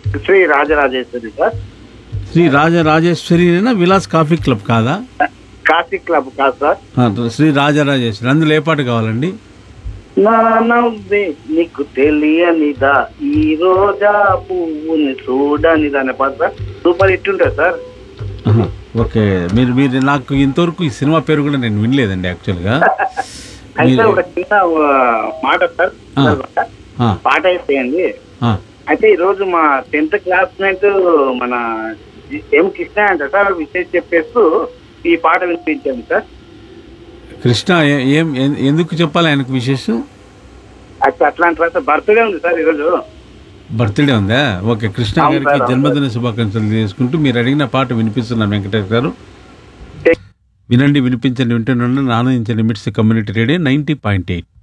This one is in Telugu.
Shri Rajarajeshwari sir. Shri రాజరాజేశ్వరినేనా? Vilas coffee club కాదా? కాశీ క్లబ్ కాదు సార్. శ్రీ రాజరాజేశ్వరి. అందులో ఏ పాట కావాలండి? నా నవ్వే నీకు తెలియనిదా, ఈ రోజా పువ్వుని చూడనిదా అనే పాట సార్. సూపర్ హిట్ ఉంటుంది సార్. ఓకే. మీరు మీరు నాకు ఇంతవరకు ఈ సినిమా పేరు కూడా నేను వినలేదండి యాక్చువల్గా. అయితే ఒక చిన్న మాట సార్, పాట అయిపోయింది. అయితే ఈ రోజు మా 10th క్లాస్మేట్ మన ఎం కృష్ణ అంట సార్ విషయం చెప్పేస్తూ ఈ పాట వినిపించాను సార్. కృష్ణ ఎందుకు చెప్పాలి ఆయనకు విశేషం? అట్లా అంటారా సార్? బర్త్డే ఉంది సార్ ఈరోజు. బర్త్డే ఉందా? ఓకే. కృష్ణ గారికి జన్మదిన శుభాకాంక్షలు చేసుకుంటూ మీరు అడిగిన పాట వినిపిస్తున్నాను వెంకటేష్ గారు. వినండి, వినిపించండి, వింటున్నాను. ఆనందించండి. మిట్స్ కమ్యూనిటీ రేడియో 90.8.